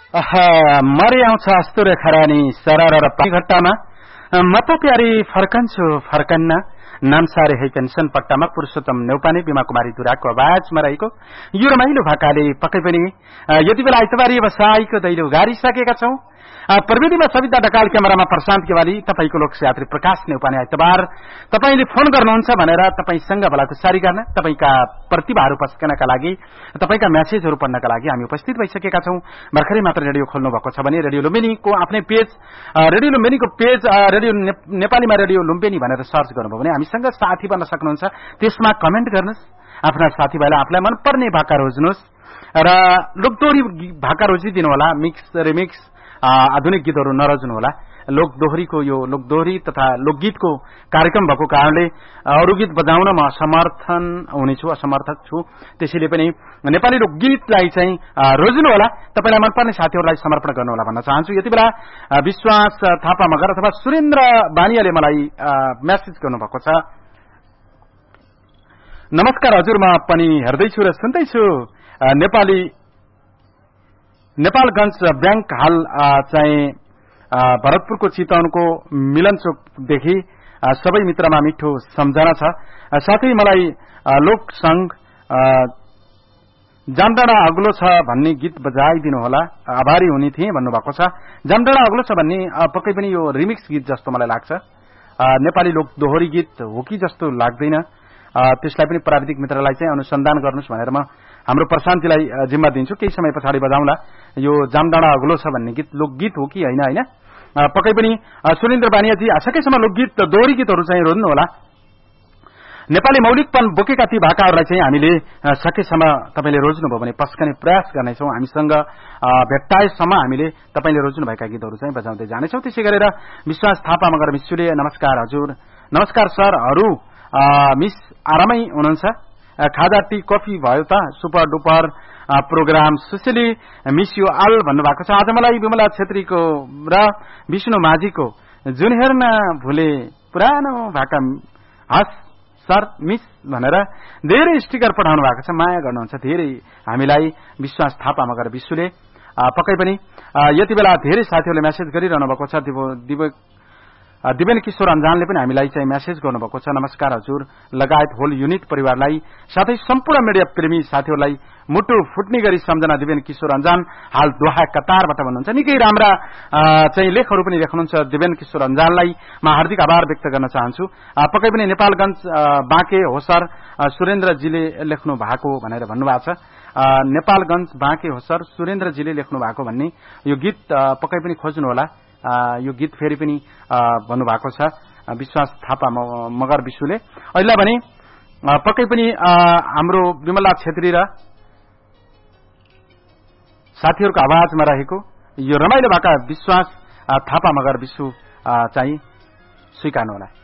मरे आउँछ अस्तुरे खरानी सरर र पाघट्टामा म त प्यारी फर्कन्छु फर्कन्न नामसारे है पेन्सन पट्टामा पुरुषोत्तम नेउपाने बिमा कुमारी दुराको आवाजमा रहेको यो रमाइलो भाकाले पक्कै पनि यति बेला आइतबारी बसाईको दैलो गारिसकेका छौं। प्रविधिमा सविता ढकाल, क्यामेरामा प्रशान्त केवाली, तपाईको लोकयात्री प्रकाश नेउपाने आइतबार तपाईले फोन गर्नुहुन्छ भनेर तपाईसँग भलाकुसारी गर्न, तपाईका प्रतिभाहरू पस्कनका लागि, तपाईका मेसेजहरू पढ्नका लागि हामी उपस्थित भइसकेका छौं। भर्खरै मात्र रेडियो खोल्नु भएको छ भने रेडियो लुम्बिनीको आफ्नै पेज, रेडियो लुम्बिनीको पेज रेडियो नेपालीमा रेडियो लुम्बिनी भनेर सर्च गर्नुभयो भने हामीसँग साथी बन्न सक्नुहुन्छ। त्यसमा कमेन्ट गर्नुहोस्, आफ्ना साथीभाइलाई आफूलाई मनपर्ने भाका रोज्नुहोस् र लोकदोहोरी भाका रोजिदिनु होला। मिक्स रिमिक्स आधुनिक गीतहरू नरोज्नु होला। लोकदोहोरीको यो लोकदोहोरी तथा लोकगीतको कार्यक्रम भएको कारणले अरू गीत बजाउन म असमर्थक छु। त्यसैले पनि नेपाली लोकगीतलाई चाहिँ रोज्नु होला। तपाईलाई मनपर्ने साथीहरूलाई समर्पण गर्नु होला भन्न चाहन्छु। यति बेला विश्वास थापा मगर अथवा सुरेन्द्र बानियाले मलाई मेसेज गर्नुभएको छ। नमस्कार हजुर, म पनि हेर्दैछु र सुन्दैछु। नेपालगञ्ज ब्याङ्क हाल चाहिँ भरतपुरको चितवनको मिलन चोकदेखि सबै मित्रमा मिठो सम्झना छ। साथै मलाई लोक संघ जामडाँडा अग्लो छ भन्ने गीत बजाइदिनु होला, आभारी हुने थिए भन्नुभएको छ। जामडाँडा अग्लो छ भन्ने पक्कै पनि यो रिमिक्स गीत जस्तो मलाई लाग्छ। नेपाली लोक दोहोरी गीत हो कि जस्तो लाग्दैन। त्यसलाई पनि प्राविधिक मित्रलाई चाहिँ अनुसन्धान गर्नुहोस् भनेर म हाम्रो प्रशान्तिलाई जिम्मा दिन्छु। केही समय पछाडि बजाउँला यो जामडाँडा अग्लो छ भन्ने गीत लोकगीत हो कि होइन होइन। पक्कै पनि सुरेन्द्र बानियाजी सकेसम्म लोकगीत दोहोरी गीतहरू चाहिँ रोज्नु होला। नेपाली मौलिकपन बोकेका ती भाकाहरूलाई चाहिँ हामीले सकेसम्म तपाईले रोज्नुभयो भने पस्कने प्रयास गर्नेछौँ। हामीसँग भेट्टाएसम्म हामीले तपाईले रोज्नुभएका गीतहरू चाहिँ बजाउँदै जानेछौँ। त्यसै गरेर विश्वास थापा मगर मिसुले नमस्कार हजुर। नमस्कार सरहरू, मिस आरामै हुनुहुन्छ? खाजा टी कफी भयो त? Super duper programme सुशीली miss you आल भन्नुभएको छ। आज मलाई विमला छेत्रीको र विष्णु माझीको जुन हेर्न भुले पुरानो भाका हस् सर मिस भनेर धेरै स्टिकर पठाउनु भएको छ। माया गर्नुहुन्छ धेरै हामीलाई विश्वास थापा मगर विष्णुले। पक्कै पनि यति बेला धेरै साथीहरूले मेसेज गरिरहनु भएको छ। दिवेन किशोर अन्जानले पनि हामीलाई चाहिँ मेसेज गर्नुभएको छ। नमस्कार हजुर लगायत होल युनिट परिवारलाई साथै सम्पूर्ण मिडिया प्रेमी साथीहरूलाई मुटु फुट्ने गरी सम्झना दिवेन किशोर अन्जान हाल दोहा कतारबाट भन्नुहुन्छ। निकै राम्रा चाहिँ लेखहरू पनि लेख्नुहुन्छ दिवेन किशोर अन्जानलाई म हार्दिक आभार व्यक्त गर्न चाहन्छु। पक्कै पनि नेपालगञ्ज बाँके होसर सुरेन्द्रजीले लेख्नु भएको भनेर भन्नुभएको छ। नेपालगञ्ज बाँके होसर सुरेन्द्रजीले लेख्नु भएको भन्ने यो गीत पक्कै पनि खोज्नु होला। यो गीत फेरि पनि भन्नुभएको छ विश्वास थापा मगर विशुले। अहिले भने पक्कै पनि हाम्रो विमला छेत्री र साथीहरूको आवाजमा रहेको यो रमाइलो भाका विश्वास थापा मगर विशु चाहिँ स्वीकार्नु होला।